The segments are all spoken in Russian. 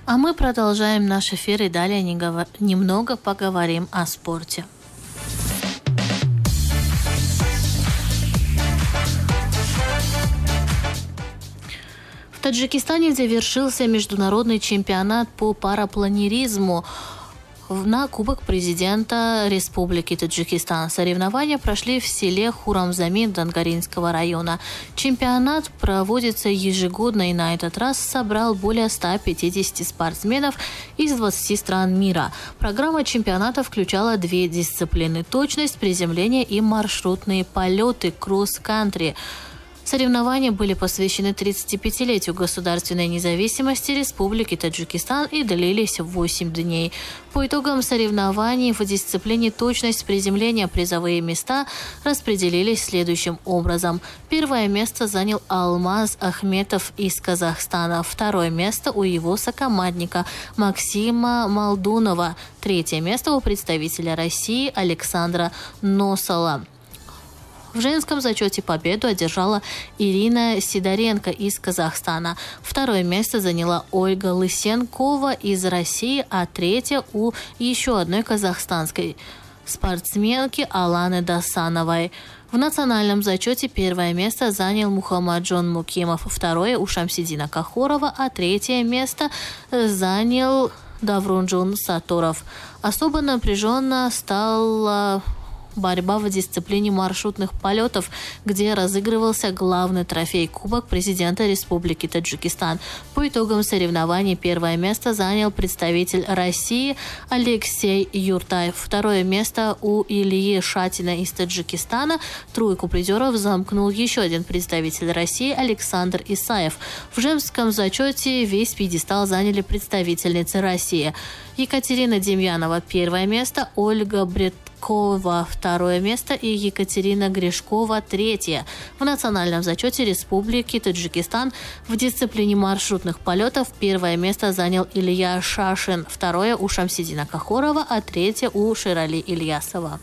А мы продолжаем наш эфир и далее немного поговорим о спорте. В Таджикистане завершился международный чемпионат по парапланеризму на Кубок президента Республики Таджикистан. Соревнования прошли в селе Хурамзамин Дангаринского района. Чемпионат проводится ежегодно и на этот раз собрал более 150 спортсменов из 20 стран мира. Программа чемпионата включала 2 дисциплины – точность, приземление и маршрутные полеты кросс-кантри. Соревнования были посвящены 35-летию государственной независимости Республики Таджикистан и длились 8 дней. По итогам соревнований в дисциплине точность приземления призовые места распределились следующим образом. Первое место занял Алмаз Ахметов из Казахстана. Второе место у его сокомандника Максима Молдунова. Третье место у представителя России Александра Носала. В женском зачете победу одержала Ирина Сидоренко из Казахстана. Второе место заняла Ольга Лысенкова из России, а третье у еще одной казахстанской спортсменки Аланы Дасановой. В национальном зачете первое место занял Мухаммаджон Мукимов, второе у Шамсидина Кахорова, а третье место занял Даврунджун Сатуров. Особо напряженно стала борьба в дисциплине маршрутных полетов, где разыгрывался главный трофей – Кубок президента Республики Таджикистан. По итогам соревнований первое место занял представитель России Алексей Юртаев. Второе место у Ильи Шатина из Таджикистана. Тройку призеров замкнул еще один представитель России Александр Исаев. В женском зачете весь пьедестал заняли представительницы России. Екатерина Демьянова – первое место, Ольга Бредкова – второе место и Екатерина Гришкова – третье. В национальном зачете Республики Таджикистан в дисциплине маршрутных полетов первое место занял Илья Шашин, второе у Шамсидина Кахорова, а третье у Ширали Ильясова.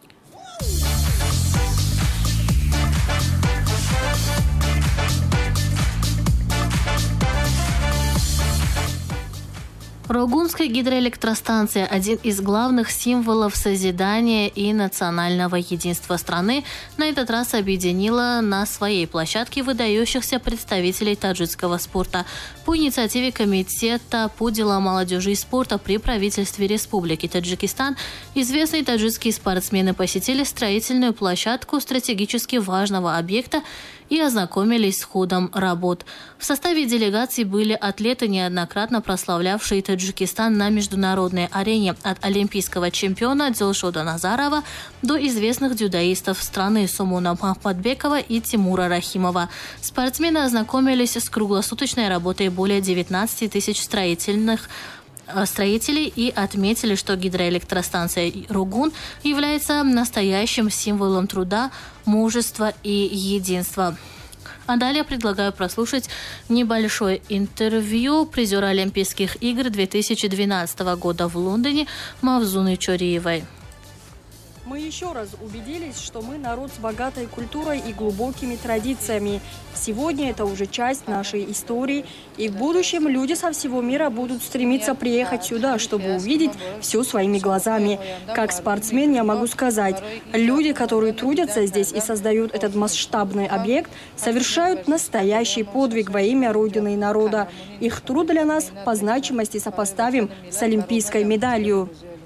Рогунская гидроэлектростанция – один из главных символов созидания и национального единства страны, на этот раз объединила на своей площадке выдающихся представителей таджикского спорта. По инициативе Комитета по делам молодежи и спорта при правительстве Республики Таджикистан известные таджикские спортсмены посетили строительную площадку стратегически важного объекта и ознакомились с ходом работ. В составе делегации были атлеты, неоднократно прославлявшие Таджикистан на международной арене, от олимпийского чемпиона Дилшода Назарова до известных дзюдоистов страны Сумуна Махмадбекова и Тимура Рахимова. Спортсмены ознакомились с круглосуточной работой более 19 тысяч строителей и отметили, что гидроэлектростанция Рогун является настоящим символом труда, мужества и единства. А далее предлагаю прослушать небольшое интервью призера Олимпийских игр 2012 года в Лондоне Мавзуны Чориевой. Мы еще раз убедились, что мы народ с богатой культурой и глубокими традициями. Сегодня это уже часть нашей истории, и в будущем люди со всего мира будут стремиться приехать сюда, чтобы увидеть все своими глазами. Как спортсмен я могу сказать, люди, которые трудятся здесь и создают этот масштабный объект, совершают настоящий подвиг во имя Родины и народа. Их труд для нас по значимости сопоставим с олимпийской медалью.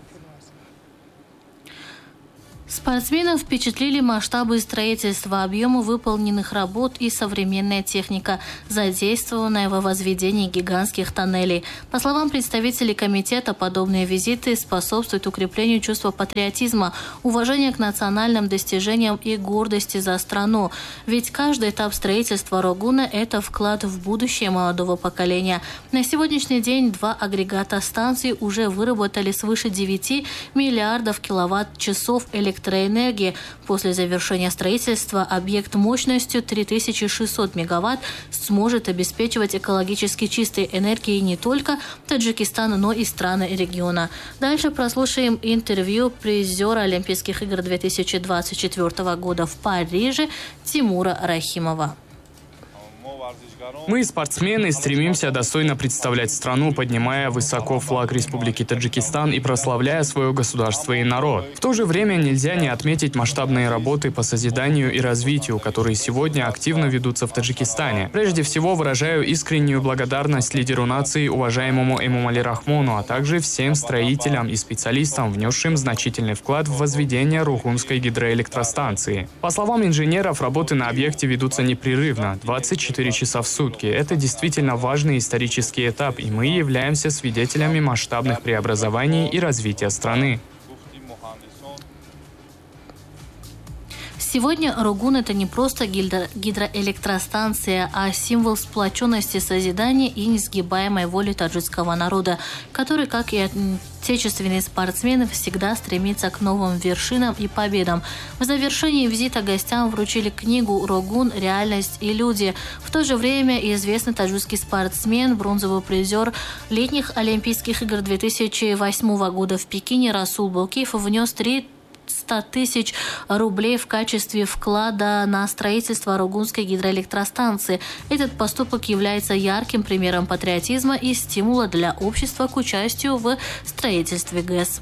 Спортсменов впечатлили масштабы строительства, объемы выполненных работ и современная техника, задействованная во возведении гигантских тоннелей. По словам представителей комитета, подобные визиты способствуют укреплению чувства патриотизма, уважения к национальным достижениям и гордости за страну. Ведь каждый этап строительства Рогуна – это вклад в будущее молодого поколения. На сегодняшний день 2 агрегата станций уже выработали свыше 9 миллиардов киловатт-часов электроэнергии. После завершения строительства объект мощностью 3600 мегаватт сможет обеспечивать экологически чистой энергией не только Таджикистан, но и страны региона. Дальше прослушаем интервью призера Олимпийских игр 2024 года в Париже Тимура Рахимова. Мы, спортсмены, стремимся достойно представлять страну, поднимая высоко флаг Республики Таджикистан и прославляя свое государство и народ. В то же время нельзя не отметить масштабные работы по созиданию и развитию, которые сегодня активно ведутся в Таджикистане. Прежде всего, выражаю искреннюю благодарность лидеру нации, уважаемому Эмомали Рахмону, а также всем строителям и специалистам, внесшим значительный вклад в возведение Рухунской гидроэлектростанции. По словам инженеров, работы на объекте ведутся непрерывно, 24 часа в сутки. Это действительно важный исторический этап, и мы являемся свидетелями масштабных преобразований и развития страны. Сегодня Рогун – это не просто гидроэлектростанция, а символ сплоченности, созидания и несгибаемой воли таджикского народа, который, как и отечественные спортсмены, всегда стремится к новым вершинам и победам. В завершении визита гостям вручили книгу «Рогун. Реальность и люди». В то же время известный таджикский спортсмен, бронзовый призер летних Олимпийских игр 2008 года в Пекине Расул Балкиев внес 300 тысяч рублей в качестве вклада на строительство Рогунской гидроэлектростанции. Этот поступок является ярким примером патриотизма и стимула для общества к участию в строительстве ГЭС.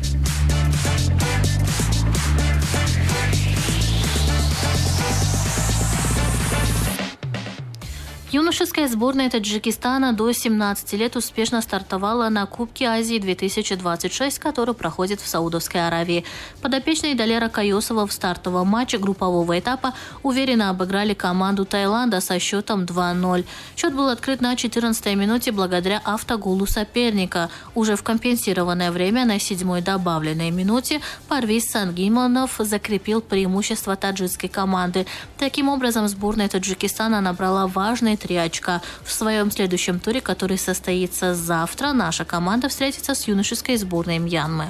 Юношеская сборная Таджикистана до 17 лет успешно стартовала на Кубке Азии 2026, который проходит в Саудовской Аравии. Подопечные Далера Кайосова в стартовом матче группового этапа уверенно обыграли команду Таиланда со счетом 2-0. Счет был открыт на 14-й минуте благодаря автоголу соперника. Уже в компенсированное время на 7-й добавленной минуте Парвиз Сангимонов закрепил преимущество таджикской команды. Таким образом, сборная Таджикистана набрала важные 3 очка. В своем следующем туре, который состоится завтра, наша команда встретится с юношеской сборной Мьянмы.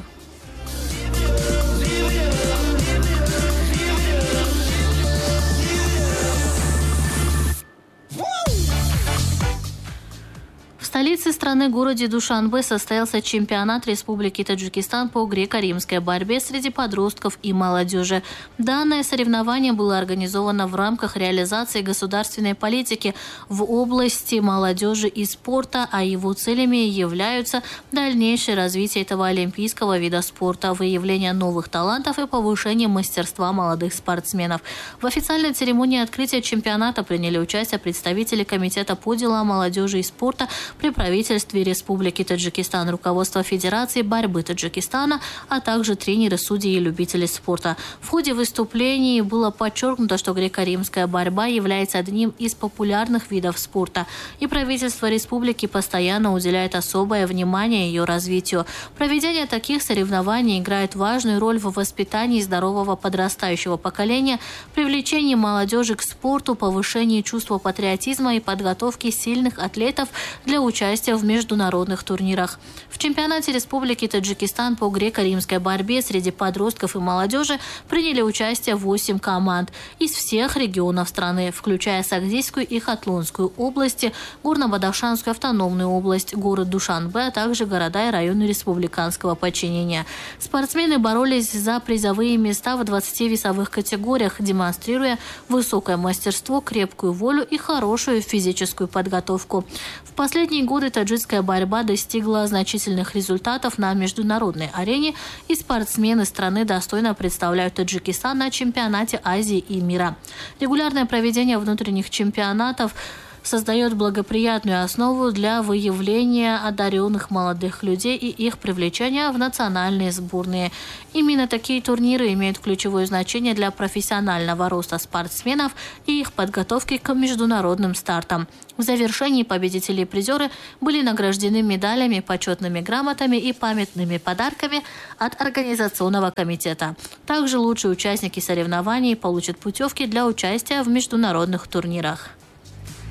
В столице страны, городе Душанбе, состоялся чемпионат Республики Таджикистан по греко-римской борьбе среди подростков и молодежи. Данное соревнование было организовано в рамках реализации государственной политики в области молодежи и спорта, а его целями являются дальнейшее развитие этого олимпийского вида спорта, выявление новых талантов и повышение мастерства молодых спортсменов. В официальной церемонии открытия чемпионата приняли участие представители Комитета по делам молодежи и спорта при правительстве Республики Таджикистан, руководство Федерации борьбы Таджикистана, а также тренеры, судьи и любители спорта. В ходе выступлений было подчеркнуто, что греко-римская борьба является одним из популярных видов спорта, и правительство республики постоянно уделяет особое внимание ее развитию. Проведение таких соревнований играет важную роль в воспитании здорового подрастающего поколения, привлечении молодежи к спорту, повышении чувства патриотизма и подготовке сильных атлетов для участия в международных турнирах. В чемпионате Республики Таджикистан по греко-римской борьбе среди подростков и молодежи приняли участие 8 команд из всех регионов страны, включая Сагдийскую и Хатлонскую области, Горно-Бадахшанскую автономную область, город Душанбе, а также города и районы республиканского подчинения. Спортсмены боролись за призовые места в 20 весовых категориях, демонстрируя высокое мастерство, крепкую волю и хорошую физическую подготовку. В последние годы таджикская борьба достигла значительных результатов на международной арене, и спортсмены страны достойно представляют Таджикистан на чемпионате Азии и мира. Регулярное проведение внутренних чемпионатов создает благоприятную основу для выявления одаренных молодых людей и их привлечения в национальные сборные. Именно такие турниры имеют ключевое значение для профессионального роста спортсменов и их подготовки к международным стартам. В завершении победители и призеры были награждены медалями, почетными грамотами и памятными подарками от организационного комитета. Также лучшие участники соревнований получат путевки для участия в международных турнирах.